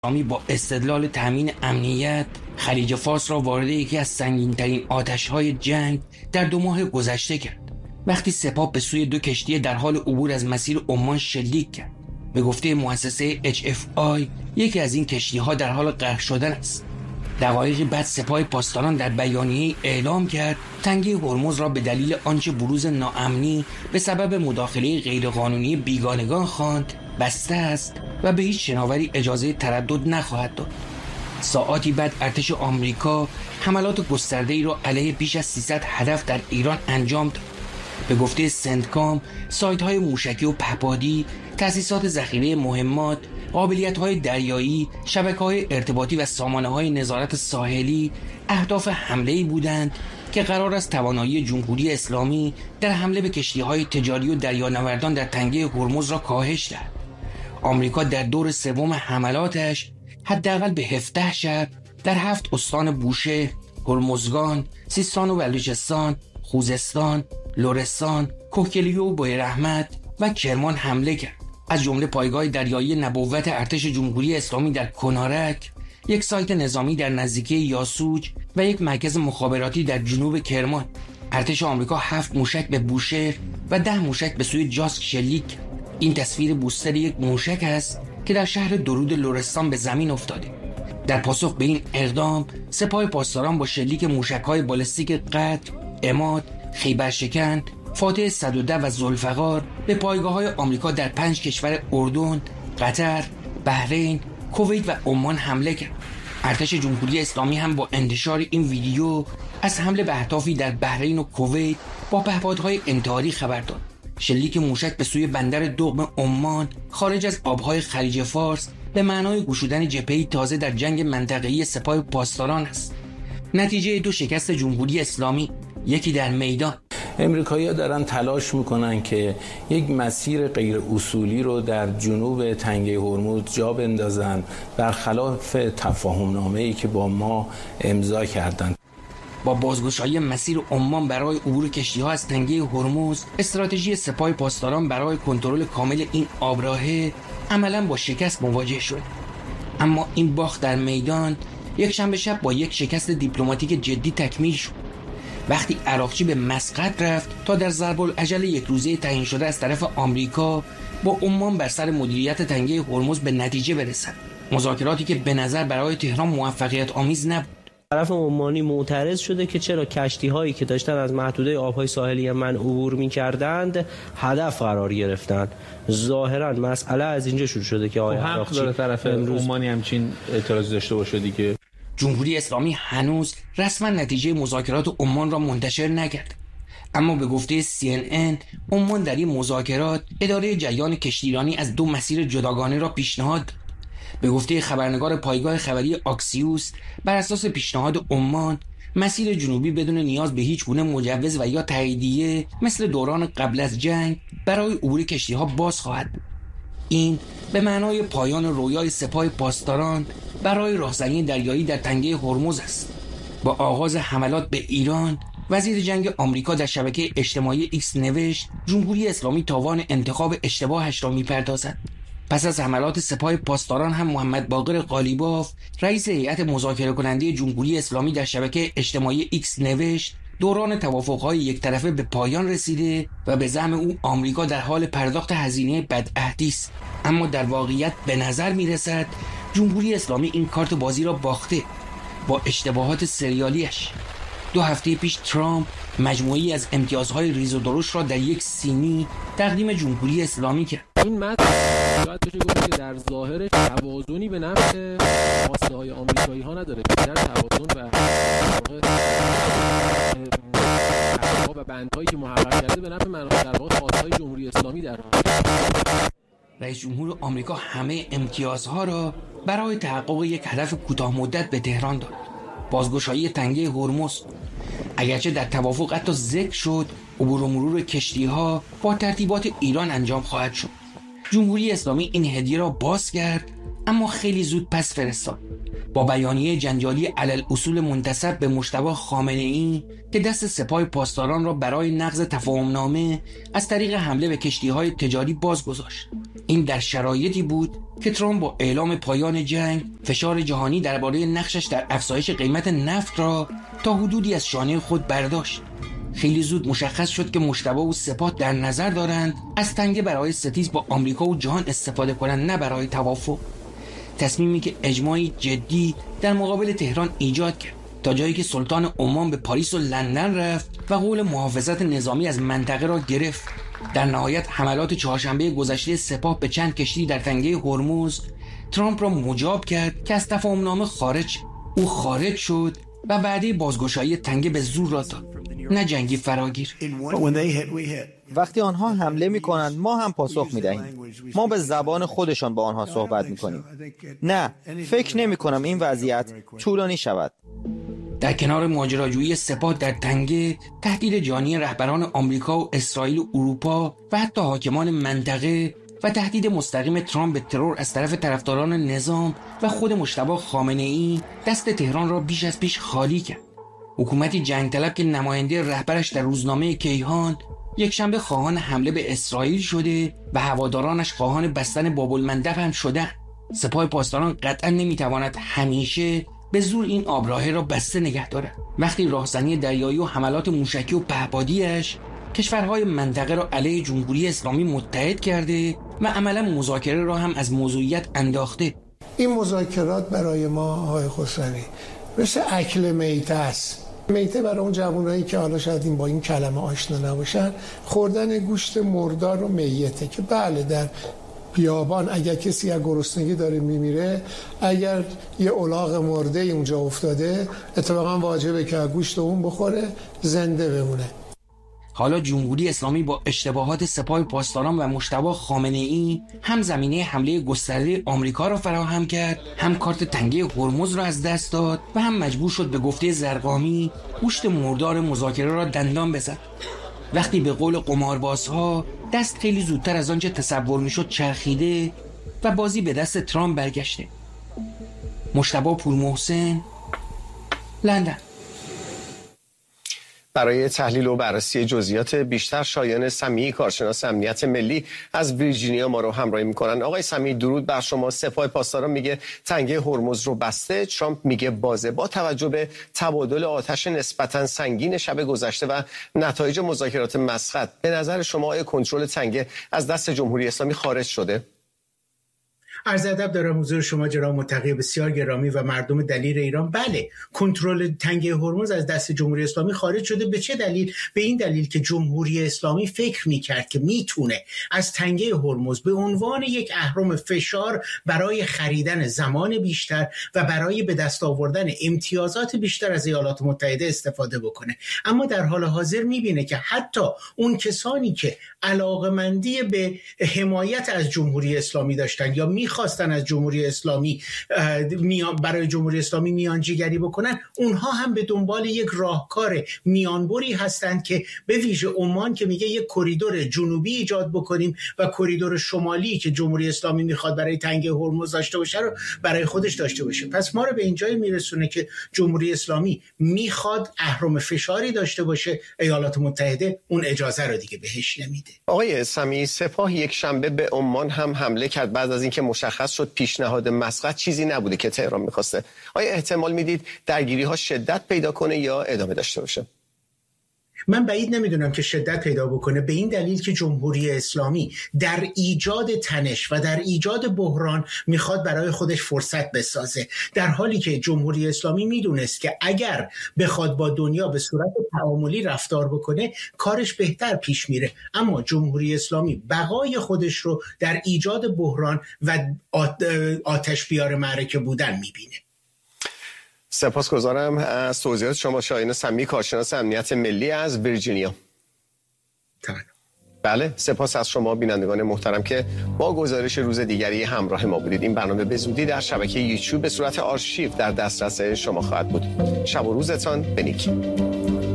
اسلامی با استدلال تامین امنیت خلیج فارس را وارد یکی از سنگین‌ترین آتش‌های جنگ در 2 ماه گذشته کرد. وقتی سپاه به سوی 2 کشتی در حال عبور از مسیر عمان شلیک کرد. به گفته مؤسسه HFI یکی از این کشتی‌ها در حال غرق شدن است. دقایقی بعد سپاه پاسداران در بیانیه‌ای اعلام کرد تنگه هرمز را به دلیل آنچه بروز ناامنی به سبب مداخله غیرقانونی بیگانگان خواند بسته است و به هیچ شناوری اجازه تردد نخواهد داد. ساعاتی بعد ارتش آمریکا حملات گسترده‌ای را علیه بیش از 300 هدف در ایران انجام داد. به گفته سنتکام، سایت‌های موشکی و پهپادی، تأسیسات ذخیره مهمات، قابلیت‌های دریایی، شبکه‌های ارتباطی و سامانه‌های نظارت ساحلی اهداف حمله‌ای بودند که قرار است توانایی جمهوری اسلامی در حمله به کشتی‌های تجاری و دریانوردان در تنگه هرمز را کاهش دهد. آمریکا در دور سوم حملاتش حداقل به 17 شهر در 7 استان بوشهر، هرمزگان، سیستان و بلوچستان، خوزستان، لرستان، کوکلیو و بویراحمد و کرمان حمله کرد. از جمله پایگاه دریایی نبوت ارتش جمهوری اسلامی در کنارک، یک سایت نظامی در نزدیکی یاسوج و یک مرکز مخابراتی در جنوب کرمان. ارتش آمریکا 7 موشک به بوشهر و 10 موشک به سوی جاسک شلیک کرد. این تصویر بوستر یک موشک است که در شهر درود لرستان به زمین افتاده. در پاسخ به این اقدام، سپاه پاسداران با شلیک موشک‌های بالستیک قطر، عماد، خیبرشکن، فاتح 110 و ذوالفقار به پایگاه‌های آمریکا در 5 کشور اردن، قطر، بحرین، کویت و عمان حمله کرد. ارتش جمهوری اسلامی هم با انتشار این ویدیو از حمله به اهدافی در بحرین و کویت با پهپادهای انتحاری خبر داد. شلیک موشک به سوی بندر دغم عمان خارج از آبهای خلیج فارس به معنای گشودن جبهه‌ای تازه در جنگ منطقه‌ای سپاه پاسداران است. نتیجه 2 شکست جمهوری اسلامی، یکی در میدان. امریکایی‌ها دارن تلاش میکنن که یک مسیر غیر اصولی رو در جنوب تنگه هرمز جا بندازن برخلاف تفاهم‌نامه‌ای که با ما امضا کردند. با بازگشایی مسیر عمان برای عبور کشتی‌ها از تنگه هرمز، استراتژی سپاه پاسداران برای کنترل کامل این آبراهه عملاً با شکست مواجه شد. اما این باخت در میدان یک شنبه شب با یک شکست دیپلماتیک جدی تکمیل شد. وقتی عراقچی به مسقط رفت تا در ضرب‌الاجل 1 روزه تعیین شده از طرف آمریکا با عمان بر سر مدیریت تنگه هرمز به نتیجه برسد، مذاکراتی که به نظر برای تهران موفقیت آمیز نبود. طرف عمانی معترض شده که چرا کشتی‌هایی که داشتن از محدوده آب‌های ساحلی من عبور می‌کردند هدف قرار گرفتند. ظاهراً مسئله از اینجا شروع شده که آقای عراقچی داره طرف عمانی همچین اعتراضی داشته باشه دیگه. جمهوری اسلامی هنوز رسما نتیجه مذاکرات عمان را منتشر نکرد. اما به گفته CNN عمان در این مذاکرات اداره جریان کشتیرانی از 2 مسیر جداگانه را پیشنهاد داد. به گفته خبرنگار پایگاه خبری آکسیوس، بر اساس پیشنهاد عمان، مسیر جنوبی بدون نیاز به هیچ گونه مجوز و یا تاییدیه مثل دوران قبل از جنگ برای عبور کشتی‌ها باز خواهد بود. این به معنای پایان رویای سپاه پاسداران برای راهزنی دریایی در تنگه هرمز است. با آغاز حملات به ایران، وزیر جنگ آمریکا در شبکه اجتماعی ایکس نوشت جمهوری اسلامی تاوان انتخاب اشتباهش را می‌پردازد. پس از حملات سپاه پاسداران هم محمد باقر قالیباف، رئیس هیئت مذاکره کننده جمهوری اسلامی در شبکه اجتماعی ایکس نوشت دوران توافق‌های یک طرفه به پایان رسیده و به زعم او آمریکا در حال پرداخت هزینه بدعهدی است. اما در واقعیت به نظر می‌رسد جمهوری اسلامی این کارت بازی را باخته با اشتباهات سریالیش. 2 هفته پیش ترامپ مجموعی از امتیازهای ریز و درشت را در یک سینی تقدیم جمهوری اسلامی کرد. این متن شاید بشه گفت که در ظاهر توازنی به نفع خواسته‌های آمریکایی‌ها نداره، بیشتر توازن و بندهایی که محقق کرده به نفع منافع در واقع خواسته‌های جمهوری اسلامی در رئیس جمهور آمریکا همه امتیازها را برای تحقق یک هدف کوتاه مدت به تهران داد: بازگشایی تنگه هرمز. اگرچه در توافق حتی ذکر شد عبور و مرور کشتی‌ها با ترتیبات ایران انجام خواهد شد. جمهوری اسلامی این هدیه را باز کرد اما خیلی زود پس فرستاد. با بیانیه جنجالی علل اصول منتسب به مجتبی خامنه‌ای که دست سپاه پاسداران را برای نقض تفاهمنامه از طریق حمله به کشتی‌های تجاری باز گذاشت. این در شرایطی بود که ترامپ با اعلام پایان جنگ فشار جهانی درباره نقشش در افزایش قیمت نفت را تا حدودی از شانه خود برداشت. خیلی زود مشخص شد که مجتبی و سپاه در نظر دارند از تنگه برای ستیز با آمریکا و جهان استفاده کنند، نه برای توافق. تصمیمی که اجماعی جدی در مقابل تهران ایجاد کرد، تا جایی که سلطان عمان به پاریس و لندن رفت و قول محافظت نظامی از منطقه را گرفت. در نهایت حملات چهارشنبه گذشته سپاه به چند کشتی در تنگه هرمز ترامپ را مجاب کرد که از تفاهمنامه خارج. او خارج شد و وعده بازگشایی تنگه به زور را داد، نه جنگی فراگیر. وقتی آنها حمله می‌کنند ما هم پاسخ می‌دهیم. ما به زبان خودشان با آنها صحبت می‌کنیم. نه، فکر نمی‌کنم این وضعیت طولانی شود. در کنار ماجراجویی سپاه در تنگه، تهدید جانی رهبران آمریکا و اسرائیل و اروپا و حتی حاکمان منطقه و تهدید مستقیم ترامپ به ترور از طرف طرفداران نظام و خود مجتبی خامنه‌ای دست تهران را بیش از پیش خالی کرد. حکومتی جنگ طلب که نماینده رهبرش در روزنامه کیهان یکشنبه خواهان حمله به اسرائیل شده و هوادارانش خواهان بستن باب‌المندب هم شدند. سپاه پاسداران قطعا نمیتواند همیشه به زور این آبراهه را بسته نگه دارد. وقتی راهزنی دریایی و حملات موشکی و پهپادیش کشورهای منطقه را علیه جمهوری اسلامی متحد کرده و عملا مذاکره را هم از موضوعیت انداخته. این مذاکرات برای ما آقای خسروی مثل اکل میته است. میته برای اون جوانایی که حالا شاید این با این کلمه آشنا نباشن، خوردن گوشت مردار و میته که بله در بیابان اگر کسی از گرسنگی داره میمیره، اگر یه الاغ مرده اونجا افتاده، اتفاقا واجبه که گوشت اون بخوره زنده بمونه. حالا جمهوری اسلامی با اشتباهات سپاه پاسداران و مجتبی خامنه‌ای هم زمینه حمله گسترده آمریکا را فراهم کرد، هم کارت تنگه هرمز را از دست داد و هم مجبور شد به گفته زرقامی گوشت مردار مذاکره را دندان بزد. وقتی به قول قماربازها دست خیلی زودتر از آنچه تصور میشد چرخیده و بازی به دست ترامپ برگشته. مجتبی پورمحسن، لندن. برای تحلیل و بررسی جزئیات بیشتر شایان سمیعی، کارشناس امنیت ملی از ویرجینیا ما رو همراهی میکنن. آقای سمیعی درود بر شما. سپاه پاسداران میگه تنگه هرمز رو بسته، ترامپ میگه بازه. با توجه به تبادل آتش نسبتا سنگین شب گذشته و نتایج مذاکرات مسقط، به نظر شما آیا کنترل تنگه از دست جمهوری اسلامی خارج شده؟ عرض ادب دارم حضور شما جناب متقی بسیار گرامی و مردم دلیر ایران. بله، کنترل تنگه هرمز از دست جمهوری اسلامی خارج شده. به چه دلیل؟ به این دلیل که جمهوری اسلامی فکر میکرد که میتونه از تنگه هرمز به عنوان یک اهرم فشار برای خریدن زمان بیشتر و برای به دست آوردن امتیازات بیشتر از ایالات متحده استفاده بکنه. اما در حال حاضر میبینه که حتی اون کسانی که علاقمندی به حمایت از جمهوری اسلامی داشتن یا میخواستن از جمهوری اسلامی برای جمهوری اسلامی میانجیگری بکنن، اونها هم به دنبال یک راهکار میانبری هستند که به ویژه عمان که میگه یک کریدور جنوبی ایجاد بکنیم و کریدور شمالی که جمهوری اسلامی میخواد برای تنگه هرمز داشته باشه رو برای خودش داشته باشه. پس ما رو به اینجای میرسونه که جمهوری اسلامی میخواد اهرم فشاری داشته باشه، ایالات متحده اون اجازه رو دیگه بهش نمیده. آقای سمیعی، سپاه یک شنبه به عمان هم حمله کرد بعد از اینکه مشخص شد پیشنهاد مسقط چیزی نبوده که تهران میخواسته. آیا احتمال میدید درگیری ها شدت پیدا کنه یا ادامه داشته باشه؟ من بعید نمیدونم که شدت پیدا بکنه، به این دلیل که جمهوری اسلامی در ایجاد تنش و در ایجاد بحران میخواد برای خودش فرصت بسازه، در حالی که جمهوری اسلامی میدونست که اگر بخواد با دنیا به صورت تعاملی رفتار بکنه کارش بهتر پیش میره. اما جمهوری اسلامی بقای خودش رو در ایجاد بحران و آتش بیار معرکه بودن میبینه. سپاسگزارم از توضیحات شما. شایان سمیعی، کارشناس امنیت ملی از ویرجینیا. بله، سپاس از شما بینندگان محترم که با گزارش روز دیگری همراه ما بودید. این برنامه به زودی در شبکه یوتیوب به صورت آرشیو در دسترس شما خواهد بود. شب و روزتان بنیک.